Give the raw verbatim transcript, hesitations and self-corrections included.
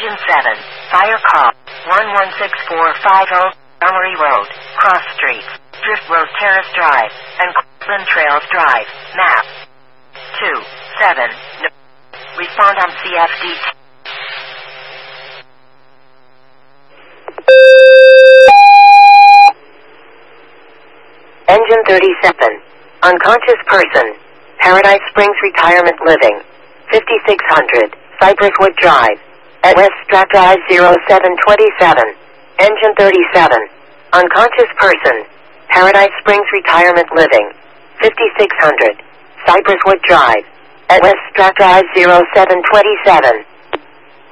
Engine seven, fire call, one one six four five zero, Armory Road, Cross Street, Drift Rose Terrace Drive, and Cleveland Trails Drive, map two seven, no. Respond on C F D. Engine thirty-seven, unconscious person, Paradise Springs Retirement Living, fifty-six hundred, Cypresswood Drive, at West Strat Drive zero seven two seven. Engine thirty-seven, unconscious person, Paradise Springs Retirement Living, fifty-six hundred, Cypresswood Drive, at West Strat Drive zero seven two seven.